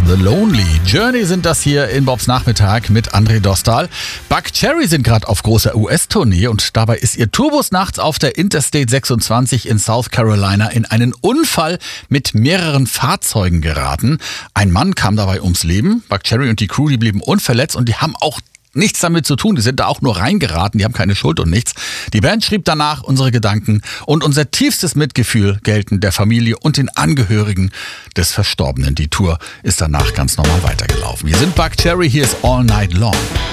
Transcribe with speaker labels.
Speaker 1: The Lonely. Journey sind das hier in Bobs Nachmittag mit André Dostal. Buckcherry sind gerade auf großer US-Tournee und dabei ist ihr Tourbus nachts auf der Interstate 26 in South Carolina in einen Unfall mit mehreren Fahrzeugen geraten. Ein Mann kam dabei ums Leben. Buckcherry und die Crew, die blieben unverletzt und die haben auch nichts damit zu tun. Die sind da auch nur reingeraten. Die haben keine Schuld und nichts. Die Band schrieb danach unsere Gedanken und unser tiefstes Mitgefühl gelten der Familie und den Angehörigen des Verstorbenen. Die Tour ist danach ganz normal weitergelaufen. Wir sind Buckcherry. Hier ist All Night Long.